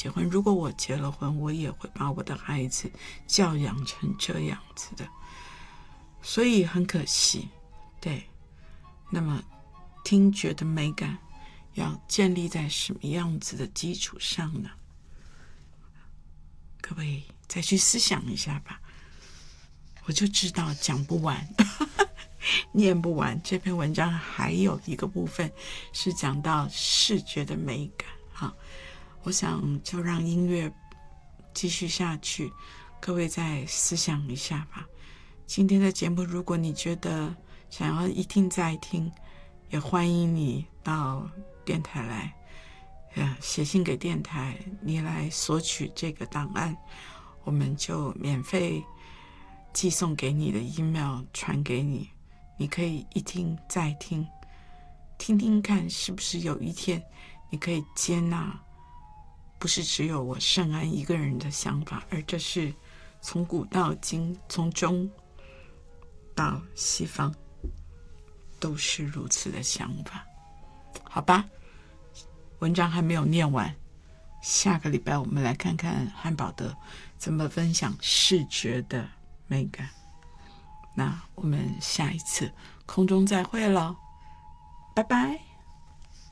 结婚，如果我结了婚，我也会把我的孩子教养成这样子的，所以很可惜。对，那么听觉的美感要建立在什么样子的基础上呢？各位再去思想一下吧。我就知道讲不完念不完，这篇文章还有一个部分是讲到视觉的美感。我想就让音乐继续下去，各位再思想一下吧。今天的节目如果你觉得想要一听再听，也欢迎你到电台来写信给电台，你来索取这个档案，我们就免费寄送给你的 email 传给你，你可以一听再听，听听看是不是有一天你可以接纳不是只有我圣安一个人的想法，而这是从古到今，从中到西方都是如此的想法。好吧，文章还没有念完，下个礼拜我们来看看汉堡德怎么分享视觉的美感。那我们下一次空中再会了，拜拜。